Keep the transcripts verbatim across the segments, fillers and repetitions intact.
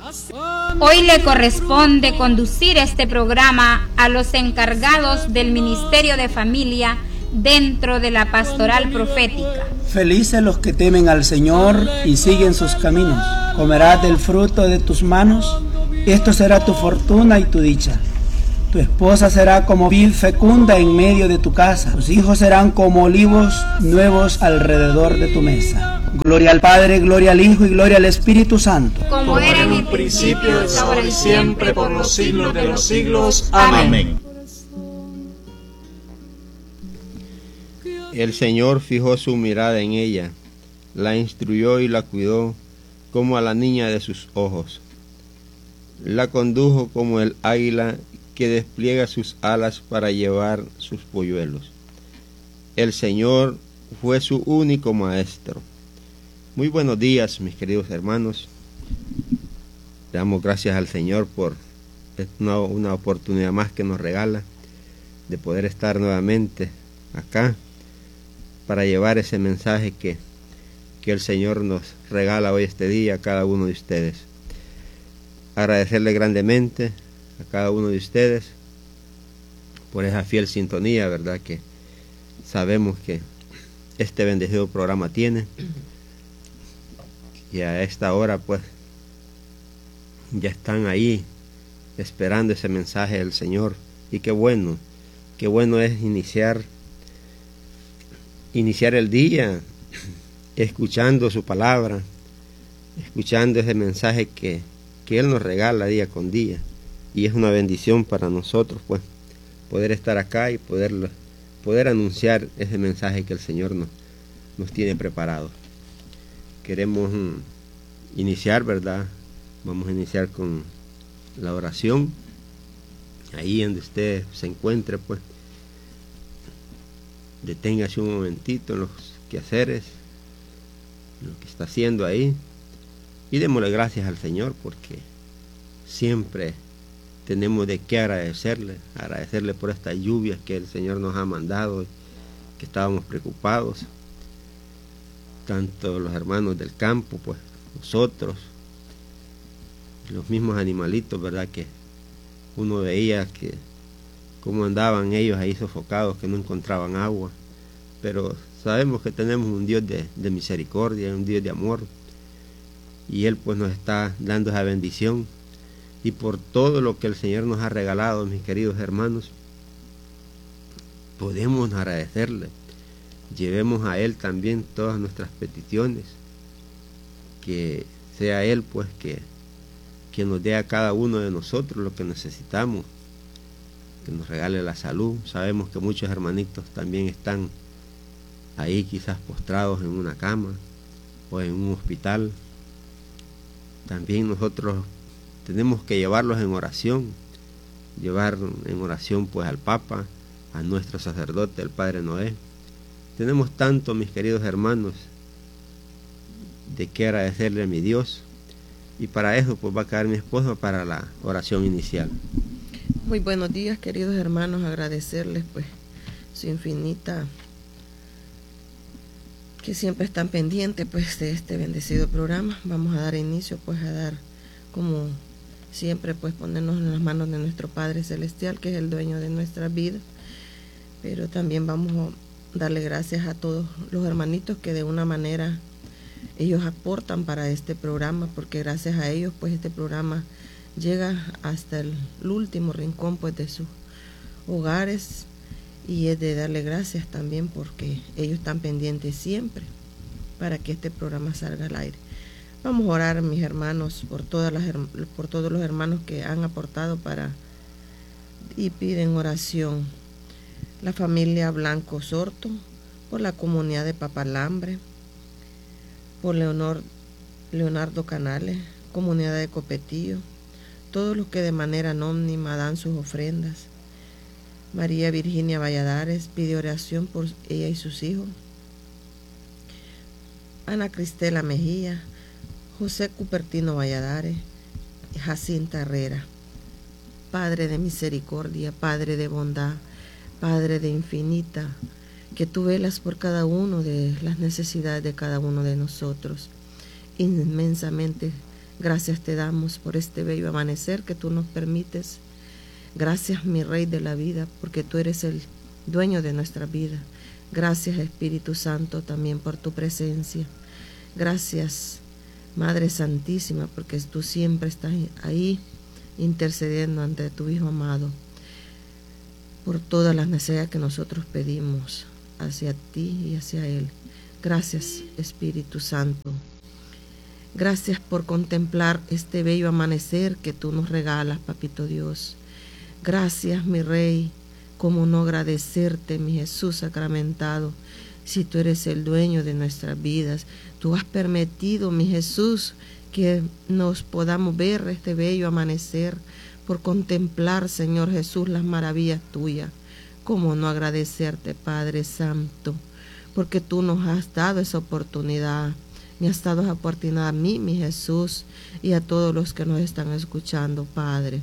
Hoy le corresponde conducir este programa a los encargados del Ministerio de Familia dentro de la Pastoral Profética. Felices los que temen al Señor y siguen sus caminos. Comerás del fruto de tus manos, esto será tu fortuna y tu dicha. Tu esposa será como vid fecunda en medio de tu casa. Tus hijos serán como olivos nuevos alrededor de tu mesa. Gloria al Padre, gloria al Hijo y gloria al Espíritu Santo. Como, como era en el principio, es ahora y siempre, por los siglos de los siglos. Amén. El Señor fijó su mirada en ella, la instruyó y la cuidó como a la niña de sus ojos. La condujo como el águila que despliega sus alas para llevar sus polluelos. El Señor fue su único maestro. Muy buenos días, mis queridos hermanos. Damos gracias al Señor por una, una oportunidad más que nos regala de poder estar nuevamente acá para llevar ese mensaje que, que el Señor nos regala hoy este día a cada uno de ustedes. Agradecerle grandemente a cada uno de ustedes por esa fiel sintonía, ¿verdad? Que sabemos que este bendecido programa tiene. Y a esta hora pues ya están ahí esperando ese mensaje del Señor. Y qué bueno, qué bueno es iniciar iniciar el día escuchando su palabra, escuchando ese mensaje que, que Él nos regala día con día. Y es una bendición para nosotros pues poder estar acá y poder, poder anunciar ese mensaje que el Señor nos, nos tiene preparado. Queremos um, iniciar, ¿verdad? Vamos a iniciar con la oración. Ahí donde usted se encuentre, pues, deténgase un momentito en los quehaceres, lo que está haciendo ahí, y démosle gracias al Señor, porque siempre tenemos de qué agradecerle, agradecerle por estas lluvias que el Señor nos ha mandado, que estábamos preocupados. Tanto los hermanos del campo, pues nosotros, los mismos animalitos, ¿verdad? Que uno veía que cómo andaban ellos ahí sofocados, que no encontraban agua. Pero sabemos que tenemos un Dios de, de misericordia, un Dios de amor, y Él pues nos está dando esa bendición. Y por todo lo que el Señor nos ha regalado, mis queridos hermanos, podemos agradecerle. Llevemos a Él también todas nuestras peticiones, que sea Él pues que, que nos dé a cada uno de nosotros lo que necesitamos, que nos regale la salud. Sabemos que muchos hermanitos también están ahí quizás postrados en una cama o en un hospital. También nosotros tenemos que llevarlos en oración, llevar en oración pues al Papa, a nuestro sacerdote, el Padre Noé. Tenemos tanto, mis queridos hermanos, de qué agradecerle a mi Dios, y para eso pues va a quedar mi esposo para la oración inicial. Muy buenos días, queridos hermanos, agradecerles pues su infinita, que siempre están pendientes pues de este bendecido programa. Vamos a dar inicio pues a dar, como siempre, pues ponernos en las manos de nuestro Padre Celestial, que es el dueño de nuestra vida, pero también vamos a darle gracias a todos los hermanitos que de una manera ellos aportan para este programa, porque gracias a ellos pues este programa llega hasta el, el último rincón pues de sus hogares, y es de darle gracias también porque ellos están pendientes siempre para que este programa salga al aire. Vamos a orar, mis hermanos, por todas las por todos los hermanos que han aportado para y piden oración. La familia Blanco Sorto, por la comunidad de Papalambre, por Leonor, Leonardo Canales, comunidad de Copetillo, todos los que de manera anónima dan sus ofrendas. María Virginia Valladares pide oración por ella y sus hijos. Ana Cristela Mejía, José Cupertino Valladares, Jacinta Herrera. Padre de misericordia, Padre de bondad, Padre de infinita, que tú velas por cada uno de las necesidades de cada uno de nosotros. Inmensamente Gracias te damos por este bello amanecer que tú nos permites. Gracias, mi Rey de la vida, porque tú eres el dueño de nuestra vida. Gracias, Espíritu Santo, también por tu presencia. Gracias, Madre Santísima, porque tú siempre estás ahí intercediendo ante tu Hijo amado por todas las necesidades que nosotros pedimos hacia ti y hacia Él. Gracias, Espíritu Santo. Gracias por contemplar este bello amanecer que tú nos regalas, Papito Dios. Gracias, mi Rey. ¿Cómo no agradecerte, mi Jesús sacramentado, si tú eres el dueño de nuestras vidas? Tú has permitido, mi Jesús, que nos podamos ver este bello amanecer, por contemplar, Señor Jesús, las maravillas tuyas. ¿Cómo no agradecerte, Padre Santo? Porque tú nos has dado esa oportunidad. Me has dado esa oportunidad a mí, mi Jesús, y a todos los que nos están escuchando, Padre.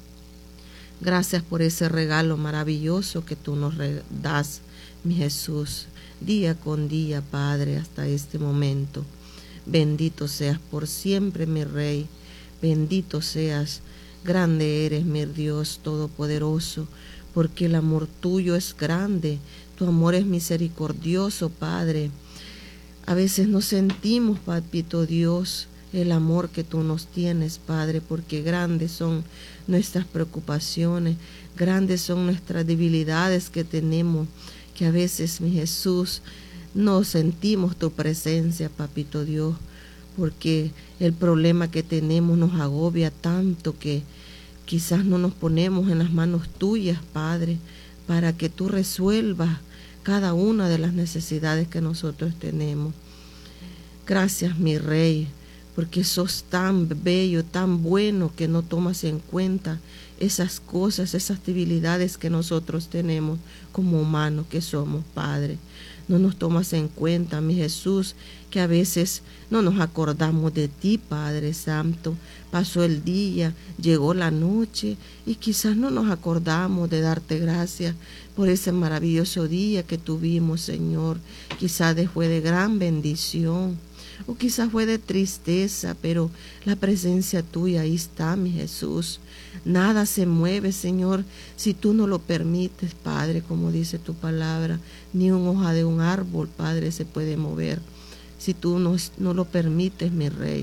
Gracias por ese regalo maravilloso que tú nos das, mi Jesús, día con día, Padre, hasta este momento. Bendito seas por siempre, mi Rey. Bendito seas. Grande eres, mi Dios todopoderoso, porque el amor tuyo es grande. Tu amor es misericordioso, Padre. A veces no sentimos, Papito Dios, el amor que tú nos tienes, Padre, porque grandes son nuestras preocupaciones, grandes son nuestras debilidades que tenemos, que a veces, mi Jesús, no sentimos tu presencia, Papito Dios, porque el problema que tenemos nos agobia tanto que quizás no nos ponemos en las manos tuyas, Padre, para que tú resuelvas cada una de las necesidades que nosotros tenemos. Gracias, mi Rey, porque sos tan bello, tan bueno, que no tomas en cuenta esas cosas, esas debilidades que nosotros tenemos como humanos que somos, Padre. No nos tomas en cuenta, mi Jesús, que a veces no nos acordamos de ti, Padre Santo. Pasó el día, llegó la noche y quizás no nos acordamos de darte gracias por ese maravilloso día que tuvimos, Señor. Quizás fue de gran bendición o quizás fue de tristeza, pero la presencia tuya ahí está, mi Jesús. Nada se mueve, Señor, si tú no lo permites, Padre, como dice tu palabra. Ni una hoja de un árbol, Padre, se puede mover si tú no, no lo permites, mi Rey.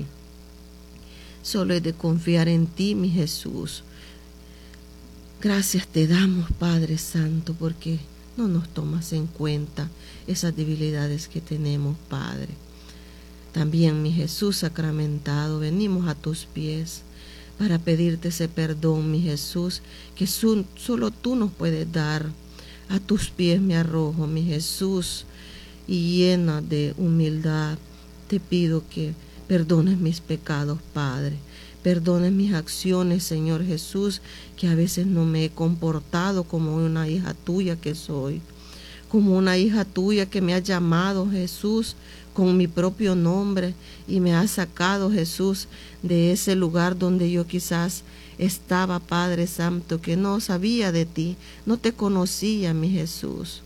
Solo es de confiar en ti, mi Jesús. Gracias te damos, Padre Santo, porque no nos tomas en cuenta esas debilidades que tenemos, Padre. También, mi Jesús sacramentado, venimos a tus pies para pedirte ese perdón, mi Jesús, que solo tú nos puedes dar. A tus pies me arrojo, mi Jesús, y llena de humildad te pido que perdones mis pecados, Padre. Perdones mis acciones, Señor Jesús, que a veces no me he comportado como una hija tuya que soy. Como una hija tuya que me ha llamado, Jesús, con mi propio nombre, y me ha sacado, Jesús, de ese lugar donde yo quizás estaba, Padre Santo, que no sabía de ti, no te conocía, mi Jesús.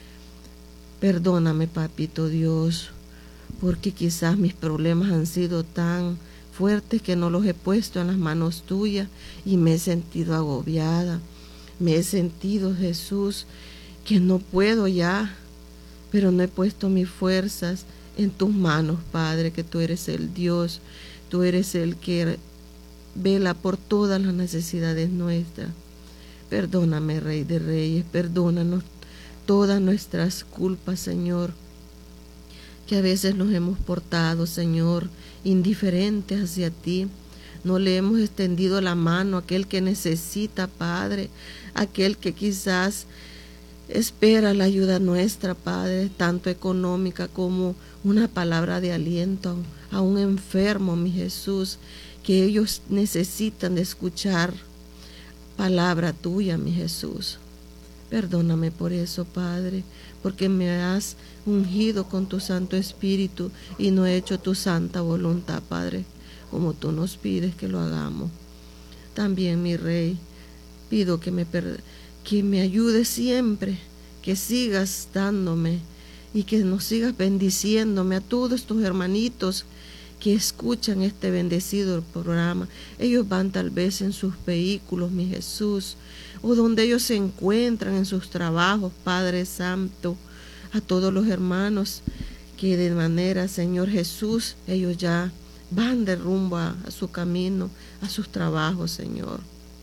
Perdóname, Papito Dios, porque quizás mis problemas han sido tan fuertes que no los he puesto en las manos tuyas y me he sentido agobiada. Me he sentido, Jesús, que no puedo ya, pero no he puesto mis fuerzas en tus manos, Padre, que tú eres el Dios, tú eres el que vela por todas las necesidades nuestras. Perdóname, Rey de Reyes, perdónanos todas nuestras culpas, Señor, que a veces nos hemos portado, Señor, indiferentes hacia ti. No le hemos extendido la mano a aquel que necesita, Padre, aquel que quizás espera la ayuda nuestra, Padre, tanto económica como una palabra de aliento a un enfermo, mi Jesús, que ellos necesitan de escuchar palabra tuya, mi Jesús. Perdóname por eso, Padre, porque me has ungido con tu Santo Espíritu y no he hecho tu santa voluntad, Padre, como tú nos pides que lo hagamos. También, mi Rey, pido que me, que me ayudes siempre, que sigas dándome y que nos sigas bendiciéndome a todos tus hermanitos que escuchan este bendecido programa. Ellos van tal vez en sus vehículos, mi Jesús, o donde ellos se encuentran en sus trabajos, Padre Santo. A todos los hermanos que de manera, Señor Jesús, ellos ya van de rumbo a, a su camino, a sus trabajos, Señor.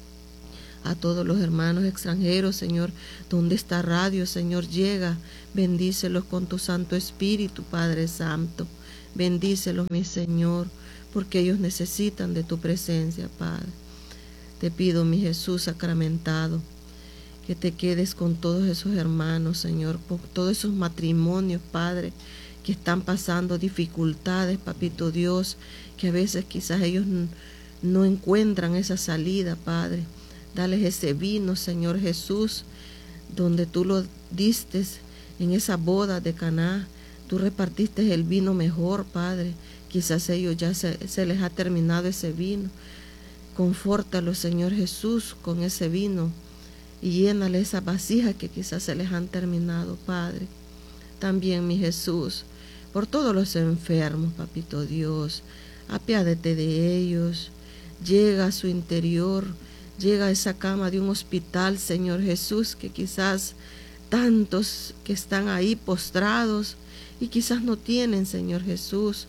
A todos los hermanos extranjeros, Señor, donde esta radio, Señor, llega, bendícelos con tu Santo Espíritu, Padre Santo. Bendícelos, mi Señor, porque ellos necesitan de tu presencia, Padre. Te pido, mi Jesús sacramentado, que te quedes con todos esos hermanos, Señor, con todos esos matrimonios, Padre, que están pasando dificultades, Papito Dios, que a veces quizás ellos no encuentran esa salida, Padre. Dales ese vino, Señor Jesús, donde tú lo diste en esa boda de Caná. Tú repartiste el vino mejor, Padre. Quizás ellos ya se, se les ha terminado ese vino. Confórtalos, Señor Jesús, con ese vino y llénale esa vasija que quizás se les han terminado, Padre. También, mi Jesús, por todos los enfermos, Papito Dios, apiádate de ellos. Llega a su interior, llega a esa cama de un hospital, Señor Jesús, que quizás tantos que están ahí postrados y quizás no tienen, Señor Jesús,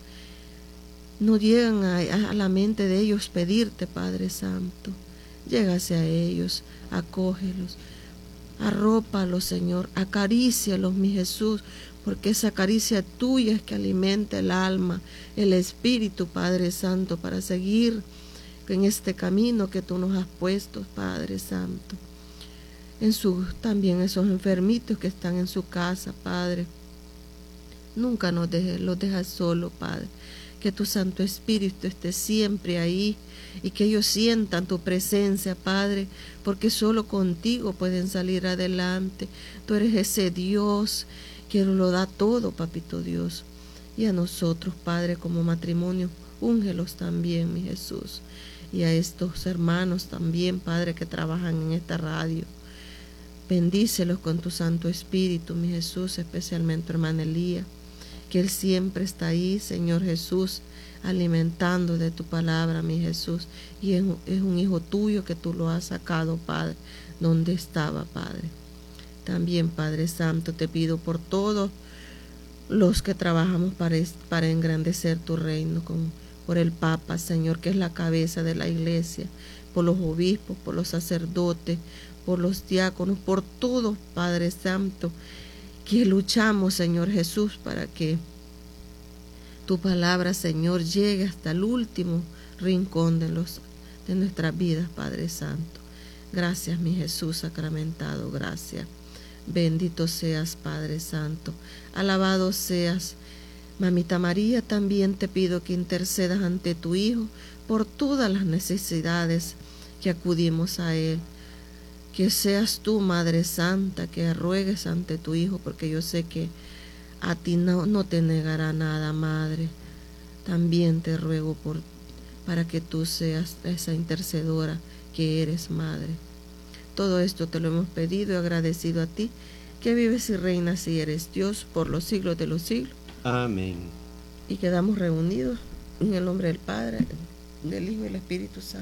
no llegan a, a la mente de ellos pedirte, Padre Santo. Llégase a ellos, acógelos, arrópalos, Señor, acarícialos, mi Jesús, porque esa caricia tuya es que alimenta el alma, el espíritu, Padre Santo, para seguir en este camino que tú nos has puesto, Padre Santo. En su, también esos enfermitos que están en su casa, Padre, nunca nos dejes, los dejas solos, Padre. Que tu Santo Espíritu esté siempre ahí y que ellos sientan tu presencia, Padre, porque solo contigo pueden salir adelante. Tú eres ese Dios que lo da todo, Papito Dios. Y a nosotros, Padre, como matrimonio, úngelos también, mi Jesús. Y a estos hermanos también, Padre, que trabajan en esta radio. Bendícelos con tu Santo Espíritu, mi Jesús, especialmente hermana Elía, que Él siempre está ahí, Señor Jesús, alimentando de tu palabra, mi Jesús. Y es un, es un hijo tuyo que tú lo has sacado, Padre, donde estaba, Padre. También, Padre Santo, te pido por todos los que trabajamos para, para engrandecer tu reino, con, por el Papa, Señor, que es la cabeza de la iglesia, por los obispos, por los sacerdotes, por los diáconos, por todos, Padre Santo, que luchamos, Señor Jesús, para que tu palabra, Señor, llegue hasta el último rincón de, los, de nuestras vidas, Padre Santo. Gracias, mi Jesús sacramentado, gracias. Bendito seas, Padre Santo. Alabado seas, Mamita María. También te pido que intercedas ante tu Hijo por todas las necesidades que acudimos a Él. Que seas tú, Madre Santa, que ruegues ante tu Hijo, porque yo sé que a ti no, no te negará nada, Madre. También te ruego por, para que tú seas esa intercedora que eres, Madre. Todo esto te lo hemos pedido y agradecido a ti, que vives y reinas y eres Dios por los siglos de los siglos. Amén. Y quedamos reunidos en el nombre del Padre, del Hijo y del Espíritu Santo.